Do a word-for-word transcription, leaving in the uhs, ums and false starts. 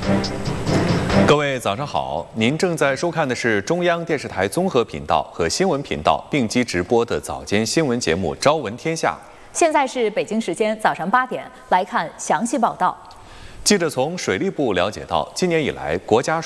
各位早上好，您正在收看的是中央电视台综合频道和新闻频道并机直播的早间新闻节目《朝闻天下》。 现在是北京时间早上八点，来看详细报道。 记者从水利部了解到，今年以来，国家